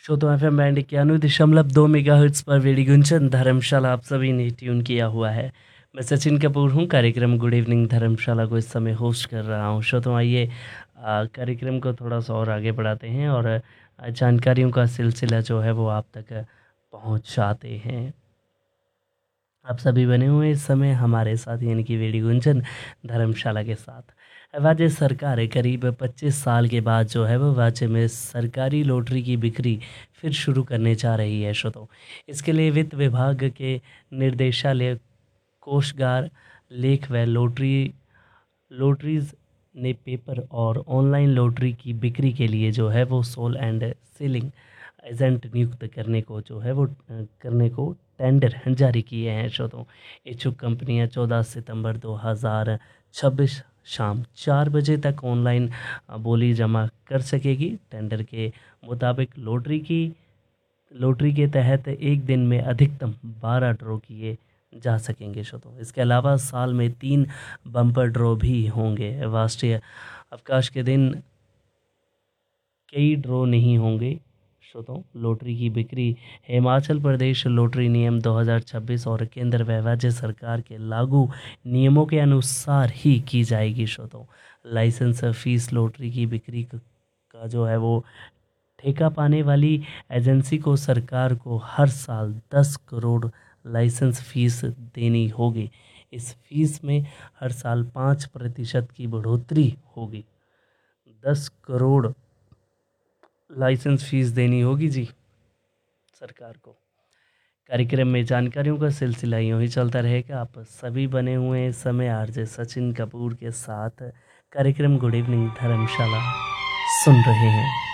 श्रोतो F M band 91.2 megahertz पर radio Gunjan धर्मशाला आप सभी ने ट्यून किया हुआ है। मैं सचिन कपूर हूँ। कार्यक्रम गुड इवनिंग धर्मशाला को इस समय होस्ट कर रहा हूँ। श्रोतो आइए कार्यक्रम को थोड़ा सा और आगे बढ़ाते हैं और जानकारियों का सिलसिला जो है वो आप तक पहुँचाते हैं। आप सभी बने हुए इस समय हमारे साथ यानी कि रेडियो गुंजन धर्मशाला के साथ। राज्य सरकार करीब 25 साल के बाद जो है वो राज्य में सरकारी लॉटरी की बिक्री फिर शुरू करने जा रही है श्रोतों। इसके लिए वित्त विभाग के निर्देशालय कोषागार लेख व लॉटरीज ने पेपर और ऑनलाइन लॉटरी की बिक्री के लिए जो है वो सोल एंड सीलिंग एजेंट नियुक्त करने को जो है वो करने को टेंडर जारी किए हैं श्रोतों। इच्छुक कंपनियां 14 सितंबर 2026 शाम 4 बजे तक ऑनलाइन बोली जमा कर सकेगी। टेंडर के मुताबिक लॉटरी के तहत एक दिन में अधिकतम 12 ड्रॉ किए जा सकेंगे श्रोतों। इसके अलावा साल में 3 बम्पर ड्रॉ भी होंगे। राष्ट्रीय अवकाश के दिन कई ड्रॉ नहीं होंगे श्रोतों। लॉटरी की बिक्री हिमाचल प्रदेश लॉटरी नियम 2026 और केंद्र व राज्य सरकार के लागू नियमों के अनुसार ही की जाएगी श्रोतों। लाइसेंस फीस लॉटरी की बिक्री का जो है वो ठेका पाने वाली एजेंसी को सरकार को हर साल 10 करोड़ लाइसेंस फीस देनी होगी। इस फीस में हर साल 5% की बढ़ोतरी होगी। 10 करोड़ लाइसेंस फीस देनी होगी जी सरकार को। कार्यक्रम में जानकारियों का सिलसिला यूँ ही चलता रहेगा। आप सभी बने हुए हैं इस समय आरजे सचिन कपूर के साथ कार्यक्रम गुड इवनिंग धर्मशाला सुन रहे हैं।